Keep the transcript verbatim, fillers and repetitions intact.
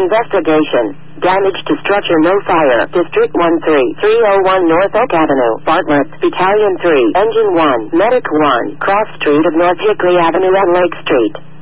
Investigation. Damage to structure, no fire. District one three three oh one North Oak Avenue. Bartlett. Battalion three. Engine one. Medic one. Cross Street of North Hickory Avenue and Lake Street.